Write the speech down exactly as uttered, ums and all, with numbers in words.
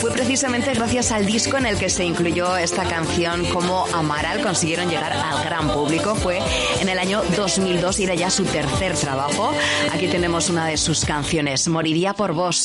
Fue precisamente gracias al disco en el que se incluyó esta canción como Amaral consiguieron llegar al gran público. Fue en el año dos mil dos y era ya su tercer trabajo. Aquí tenemos una de sus canciones, Moriría por vos.